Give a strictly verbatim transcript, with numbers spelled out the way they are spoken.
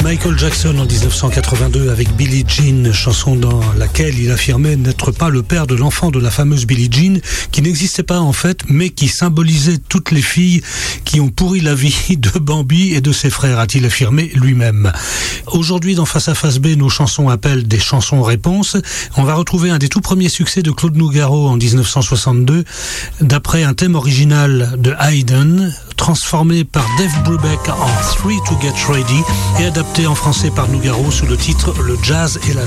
Michael Jackson en dix-neuf cent quatre-vingt-deux avec Billie Jean, chanson dans laquelle il affirmait n'être pas le père de l'enfant de la fameuse Billie Jean, qui n'existait pas en fait, mais qui symbolisait toutes les filles qui ont pourri la vie de Bambi et de ses frères, a-t-il affirmé lui-même. Aujourd'hui, dans Face à Face B, nos chansons appellent des chansons-réponses. On va retrouver un des tout premiers succès de Claude Nougaro en dix-neuf cent soixante-deux, d'après un thème original de Haydn, transformé par Dave Brubeck en Three to Get Ready et adapté en français par Nougaro sous le titre Le Jazz et la